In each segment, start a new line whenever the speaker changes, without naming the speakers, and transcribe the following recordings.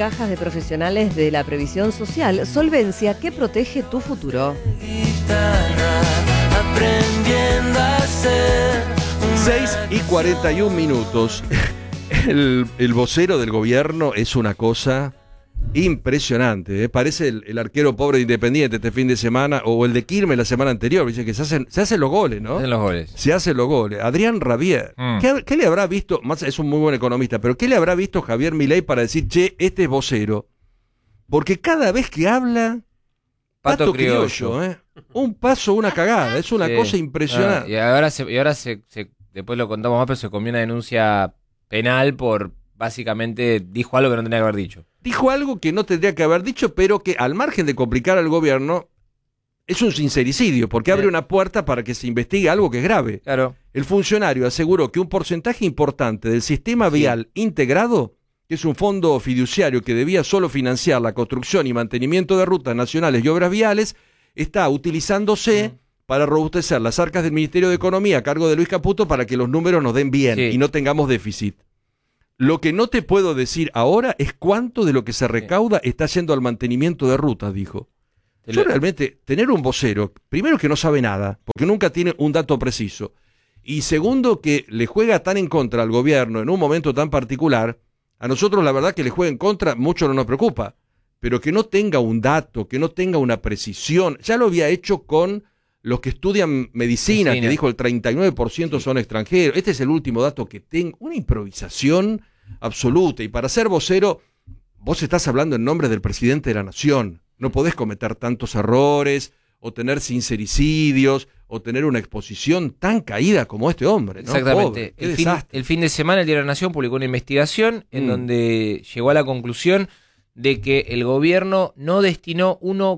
cajas de profesionales de la previsión social. Solvencia, que protege tu futuro.
6:41. El vocero del gobierno es una cosa impresionante, ¿eh? Parece el arquero pobre de Independiente este fin de semana, o el de Quilmes la semana anterior. Dice que se hacen los goles, ¿no?
Se hacen los goles.
Se hacen los goles. Adrián Rabier. ¿Qué le habrá visto? Más es un muy buen economista, pero ¿qué le habrá visto Javier Milei para decir, che, este es vocero? Porque cada vez que habla, pato criollo, ¿eh? Un paso, una cagada. Es una cosa impresionante.
Y ahora después lo contamos más, pero se comió una denuncia penal por, básicamente, dijo algo que no tenía que haber dicho.
Dijo algo que no tendría que haber dicho, pero que al margen de complicar al gobierno, es un sincericidio, porque abre una puerta para que se investigue algo que es grave.
Claro.
El funcionario aseguró que un porcentaje importante del sistema vial integrado, que es un fondo fiduciario que debía solo financiar la construcción y mantenimiento de rutas nacionales y obras viales, está utilizándose para robustecer las arcas del Ministerio de Economía a cargo de Luis Caputo para que los números nos den bien y no tengamos déficit. Lo que no te puedo decir ahora es cuánto de lo que se recauda está yendo al mantenimiento de rutas, dijo. Yo realmente, tener un vocero, primero que no sabe nada, porque nunca tiene un dato preciso, y segundo que le juega tan en contra al gobierno en un momento tan particular, a nosotros la verdad que le juega en contra mucho no nos preocupa, pero que no tenga un dato, que no tenga una precisión, ya lo había hecho con los que estudian medicina, que dijo el 39% son extranjeros. Este es el último dato que tengo. Una improvisación absoluta. Y para ser vocero, vos estás hablando en nombre del presidente de la nación. No podés cometer tantos errores, o tener sincericidios, o tener una exposición tan caída como este hombre, ¿no?
Exactamente.
Pobre,
el fin de semana el Diario de la Nación publicó una investigación en donde llegó a la conclusión de que el gobierno no destinó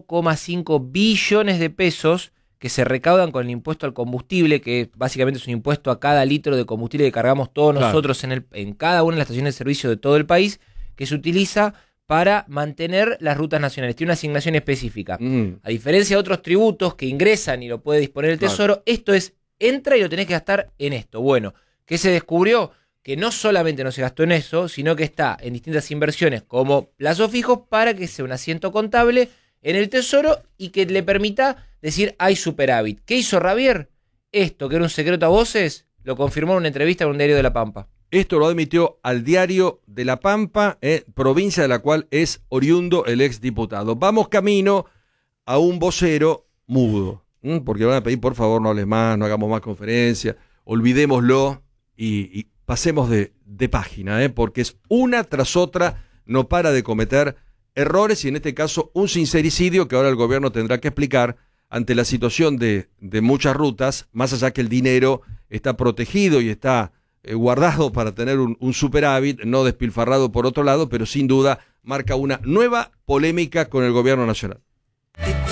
1,5 billones de pesos que se recaudan con el impuesto al combustible, que básicamente es un impuesto a cada litro de combustible que cargamos todos nosotros en cada una de las estaciones de servicio de todo el país, que se utiliza para mantener las rutas nacionales. Tiene una asignación específica. A diferencia de otros tributos que ingresan y lo puede disponer el Tesoro, esto entra y lo tenés que gastar en esto. Bueno, ¿qué se descubrió? Que no solamente no se gastó en eso, sino que está en distintas inversiones como plazos fijos para que sea un asiento contable en el Tesoro y que le permita decir hay superávit. ¿Qué hizo Rabier? Esto, que era un secreto a voces, lo confirmó en una entrevista con un diario de La Pampa.
Esto lo admitió al Diario de La Pampa, provincia de la cual es oriundo el exdiputado. Vamos camino a un vocero mudo, porque van a pedir, por favor, no hables más, no hagamos más conferencias, olvidémoslo y pasemos de página, porque es una tras otra, no para de cometer errores y en este caso un sincericidio que ahora el gobierno tendrá que explicar ante la situación de muchas rutas, más allá que el dinero está protegido y está guardado para tener un superávit, no despilfarrado por otro lado, pero sin duda marca una nueva polémica con el gobierno nacional.